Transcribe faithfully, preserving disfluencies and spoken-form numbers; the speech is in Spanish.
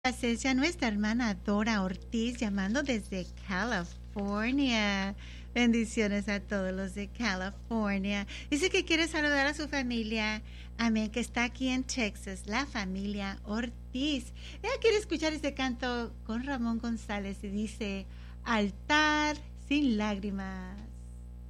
Presencia nuestra hermana Dora Ortiz llamando desde California. Bendiciones a todos los de California. Dice que quiere saludar a su familia, amén, que está aquí en Texas, la familia Ortiz. Ella quiere escuchar este canto con Ramón González y dice, altar sin lágrimas.